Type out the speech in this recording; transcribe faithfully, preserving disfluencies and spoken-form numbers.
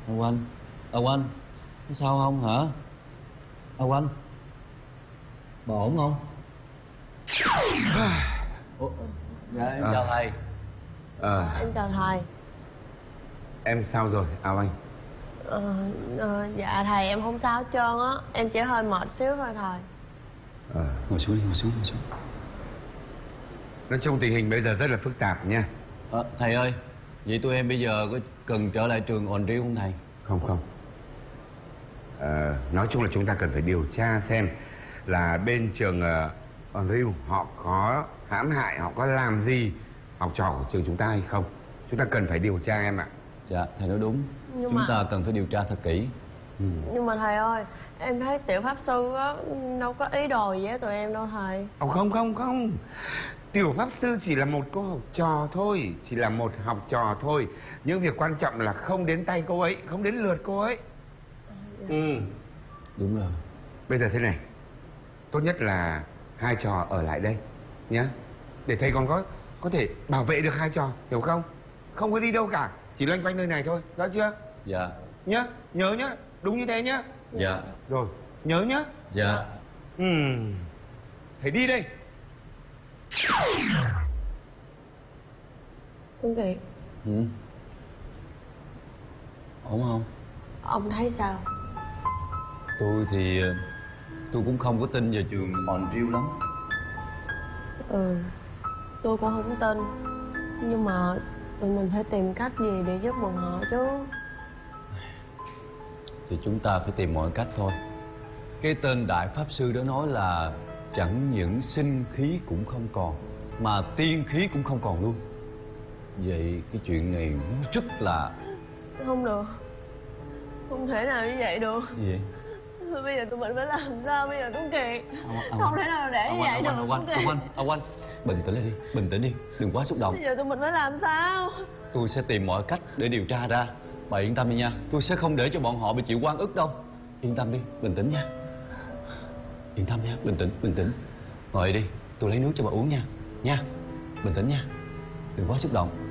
Ông anh, ông anh, có sao không hả? Ông anh, bà ổn không? Ủa, dạ em à. chào thầy. à. Em chào thầy. Em sao rồi Ao Anh? Ờ, ờ, dạ thầy em không sao hết trơn á. Em chỉ hơi mệt xíu thôi thầy. à. Ngồi xuống đi, ngồi xuống, ngồi xuống. Nói chung tình hình bây giờ rất là phức tạp nha. à, Thầy ơi, vậy tụi em bây giờ có cần trở lại trường On Riu không thầy? Không không à, nói chung là chúng ta cần phải điều tra xem là bên trường uh, On Riu họ có hãm hại, họ có làm gì học trò của trường chúng ta hay không. Chúng ta cần phải điều tra em ạ. Dạ, thầy nói đúng. Nhưng Chúng mà... ta cần phải điều tra thật kỹ. ừ. Nhưng mà thầy ơi, em thấy tiểu pháp sư á đâu có ý đồ gì với tụi em đâu thầy. Ồ, không không không Tiểu pháp sư chỉ là một cô học trò thôi. Chỉ là một học trò thôi. Nhưng việc quan trọng là không đến tay cô ấy, không đến lượt cô ấy. ừ. Đúng rồi. Bây giờ thế này, tốt nhất là hai trò ở lại đây nhé, để thầy còn có có thể bảo vệ được hai trò, hiểu không? Không có đi đâu cả, chỉ loanh quanh nơi này thôi, rõ chưa? Dạ. Nhá, nhớ nhá, đúng như thế nhá. Dạ. Rồi, nhớ nhá. Dạ. ừ. Thầy đi đây. Tuấn Kiệt, Ừ. Ổn không? ông thấy sao? Tôi thì tôi cũng không có tin vào trường On Riu lắm. Ừ, tôi cũng không tin. Nhưng mà tụi mình phải tìm cách gì để giúp bọn họ chứ. Thì chúng ta phải tìm mọi cách thôi. Cái tên đại pháp sư đó nói là chẳng những sinh khí cũng không còn, mà tiên khí cũng không còn luôn. Vậy cái chuyện này nó rất là... Không được, không thể nào như vậy được. Gì vậy? Bây giờ tụi mình phải làm sao bây giờ Tuấn Kiệt? Ông, Không thể nào để như vậy được. Ông Anh, ông Anh, ông Anh, bình tĩnh lại đi, bình tĩnh đi, đừng quá xúc động. Bây giờ tụi mình phải làm sao? Tôi sẽ tìm mọi cách để điều tra ra. Bà yên tâm đi nha, tôi sẽ không để cho bọn họ bị chịu oan ức đâu. Yên tâm đi, bình tĩnh nha. Yên tâm nha, bình tĩnh, bình tĩnh. Ngồi đi, tôi lấy nước cho bà uống nha. Nha, bình tĩnh nha, đừng quá xúc động.